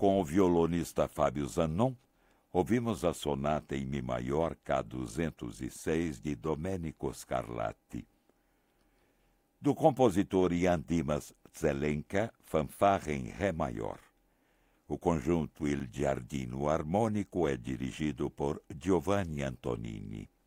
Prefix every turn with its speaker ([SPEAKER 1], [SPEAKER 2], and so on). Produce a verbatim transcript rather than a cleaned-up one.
[SPEAKER 1] Com o violonista Fábio Zanon, ouvimos a sonata em Mi maior K duzentos e seis de Domenico Scarlatti. Do compositor Ian Dimas Zelenka, fanfarra em Ré maior. O conjunto Il Giardino Armônico é dirigido por Giovanni Antonini.